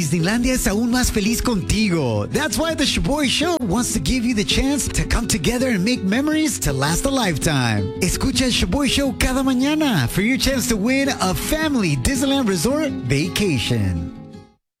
Disneylandia es aún más feliz contigo. That's why the Shaboy Show wants to give you the chance to come together and make memories to last a lifetime. Escucha el Shaboy Show cada mañana for your chance to win a family Disneyland Resort vacation.